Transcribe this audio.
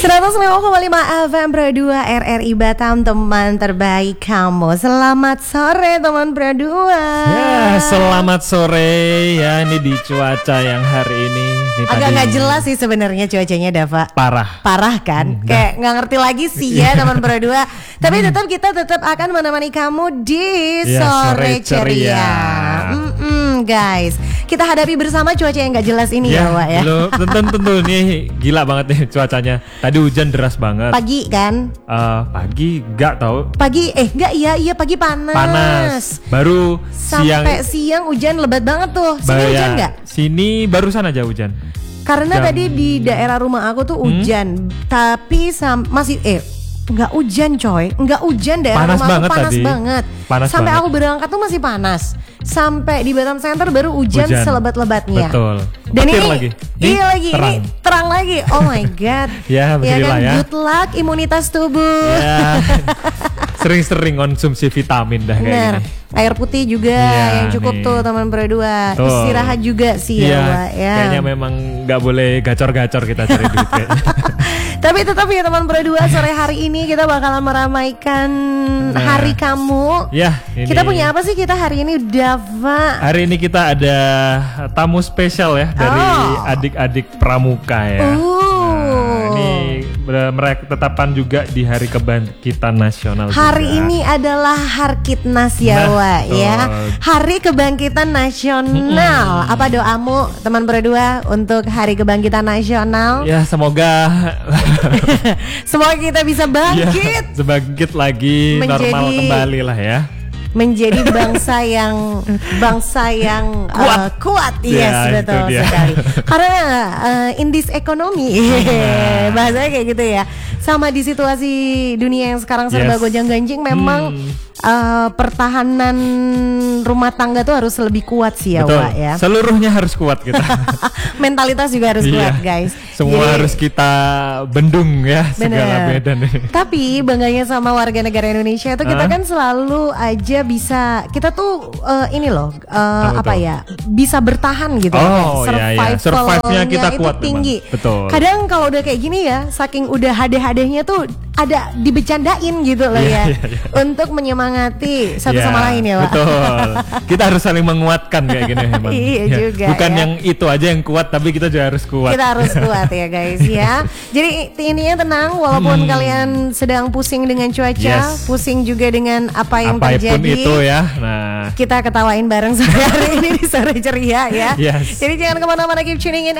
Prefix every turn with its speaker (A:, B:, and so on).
A: 105,5 FM Pro 2 RRI Batam, teman terbaik kamu. Selamat sore teman Pro 2.
B: Ya, selamat sore ya. Ini di cuaca yang hari ini
A: agak nggak jelas sih sebenarnya cuacanya, Dava. Parah kan? Kayak nggak ngerti lagi sih ya teman Pro 2. Tapi kita tetap akan menemani kamu di sore ceria. Guys, kita hadapi bersama cuaca yang nggak jelas ini ya, Wak ya.
B: Tentu nih gila banget nih cuacanya. Tadi hujan deras banget.
A: Pagi kan?
B: Pagi nggak tahu.
A: Pagi iya pagi panas.
B: Baru
A: sampai siang hujan lebat banget tuh. Sini hujan nggak?
B: Sini barusan aja hujan.
A: Karena tadi di daerah rumah aku tuh hujan, tapi masih nggak hujan coy, nggak hujan, daerah
B: panas
A: rumah aku
B: panas
A: banget. Sampai aku berangkat tuh masih panas. Sampai di Batam Center baru hujan selebat-lebatnya.
B: Betul.
A: Dan
B: petir
A: ini
B: lagi.
A: Ini terang lagi. Oh my god.
B: Ya
A: kan,
B: ya.
A: Good luck imunitas tubuh.
B: Ya. Sering-sering konsumsi vitamin dah kayak gini.
A: Air putih juga yang cukup tuh teman berdua. Istirahat juga sih ya.
B: Kayaknya memang nggak boleh gacor-gacor kita cari duit kayaknya.
A: Tapi tetap ya teman berdua, sore hari ini kita bakalan meramaikan hari kamu.
B: Ya, ini. Kita
A: punya apa sih kita hari ini, Dava?
B: Hari ini kita ada tamu spesial ya dari adik-adik pramuka ya. Ini mereka tetapkan juga di Hari Kebangkitan Nasional.
A: Hari ini adalah Harkitnas ya, Wak ya. Hari Kebangkitan Nasional. Apa doamu teman berdua untuk Hari Kebangkitan Nasional?
B: Ya semoga
A: kita bisa bangkit.
B: Bangkit lagi, normal kembali lah ya.
A: Menjadi bangsa yang kuat. Yes, betul sekali. Karena in this economy, bahasanya kayak gitu ya. Sama di situasi dunia yang sekarang serba gonjang-ganjing, memang pertahanan rumah tangga tuh harus lebih kuat sih ya, Wak ya.
B: Seluruhnya harus kuat kita.
A: Mentalitas juga harus kuat, guys.
B: Semua harus kita bendung ya, segala medan.
A: Tapi bangganya sama warga negara Indonesia itu kita kan selalu aja bisa, kita tuh bisa bertahan gitu.
B: Survive-nya kita kuat
A: tinggi.
B: Betul.
A: Kadang kalau udah kayak gini ya, saking udah hadeh-hadehnya tuh ada dibecandain gitu loh untuk menyemangati satu sama lain ya, Pak.
B: Betul. Kita harus saling menguatkan kayak gini memang.
A: Iya juga.
B: Bukan yang itu aja yang kuat, tapi kita juga harus kuat.
A: Kita harus kuat ya guys ya. Jadi intinya tenang, walaupun kalian sedang pusing dengan cuaca, pusing juga dengan apa yang terjadi.
B: Apapun itu ya. Nah,
A: kita ketawain bareng sore hari ini di sore ceria ya. Jadi jangan kemana-mana, keep tuning in.